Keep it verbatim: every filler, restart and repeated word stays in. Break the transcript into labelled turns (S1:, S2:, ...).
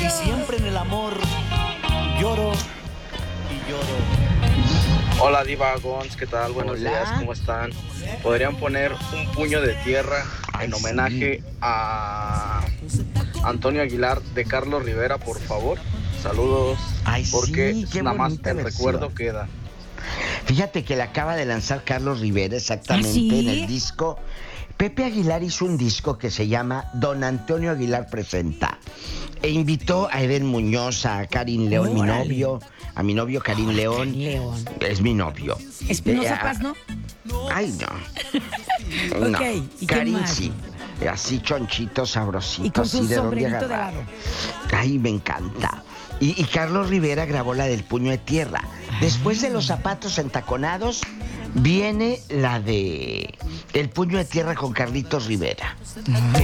S1: Y siempre en el amor lloro y lloro.
S2: Hola Diva Gons, ¿qué tal? Buenos
S3: Hola.
S2: días, ¿cómo están? ¿Podrían poner un puño de tierra
S3: Ay,
S2: en homenaje
S3: sí.
S2: a Antonio Aguilar de Carlos Rivera, por favor? Saludos,
S3: Ay,
S2: porque
S3: sí, qué
S2: nada más
S3: bonita
S2: el
S3: versión.
S2: recuerdo queda.
S3: Fíjate que la acaba de lanzar Carlos Rivera exactamente
S4: ¿Ah, sí?
S3: en el disco. Pepe Aguilar hizo un disco que se llama Don Antonio Aguilar Presenta. E invitó a Eden Muñoz, a Karin León, mi
S4: Órale.
S3: novio, a mi novio Karim
S4: Ay,
S3: León.
S4: Karim León.
S3: Es mi novio.
S4: Espinosa
S3: Eh,
S4: Paz, ¿no?
S3: Ay, no. No.
S4: Ok, ¿y quién
S3: Karim
S4: más?
S3: sí. Así chonchito, sabrosito,
S4: Y con
S3: así
S4: su
S3: de dónde
S4: sombrerito de
S3: agarrar.
S4: lado.
S3: Ay, me encanta. Y, y Carlos Rivera grabó la del puño de tierra. Después de los zapatos entaconados, viene la de El puño de tierra con Carlitos Rivera.
S4: Ay,